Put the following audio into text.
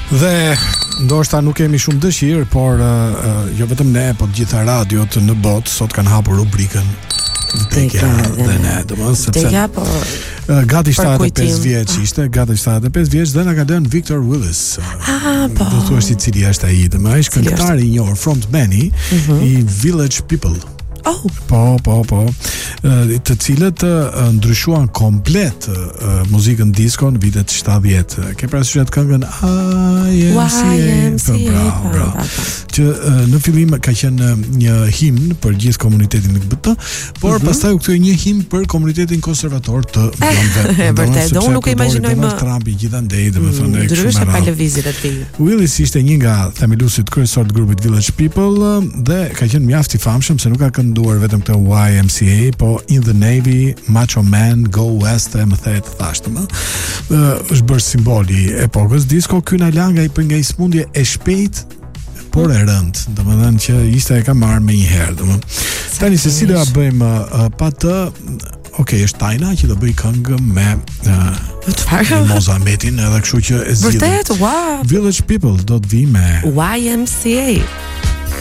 Dhe ndoshta nuk kemi shumë dëshirë, por jo vetëm ne, po të gjitha radiot në botë sot kanë hapur rubrikën Vdekja dhe ne, domethënë sepse gati 75 vjeç ishte, gati 75 vjeç dhe na ka dhënë Victor Willis. Do të thuash i cili është ai, domethënë ai është këngëtari i njohur, frontmani i Village People. Po. Të cilët ndryshuan komplet muzikën disco në vitet 70. Ke parasysh atë këngën YMCA? Bravo. Që në fillim ka qenë një himn për gjithë komunitetin LGBT, por pastaj u kthye një himn për komunitetin konservator të blondëve. Vërtet, unë nuk e imagjinoj më Trumpi gjithandej, domethënë ndryshe pa lëvizjet e tij. Willis ishte një nga themeluesit kryesor të grupit Village People dhe ka qenë mjaft i famshëm se nuk ka kënduar vetëm këtë YMCA, po In the Navy, Macho Man, Go West, e më the të thashtë, është bërë simboli epokës disco. Ky na la nga i smundje e shpejt por e rënd, domethënë që ishte e ka marrë me një herë, domethënë. Tani se si do ja bëjmë pa të, është Tajna që do bëj këngë me Mozametin, edhe kështu që e zgjidhim. Vërtet, wow. Village People do të vi me YMCA.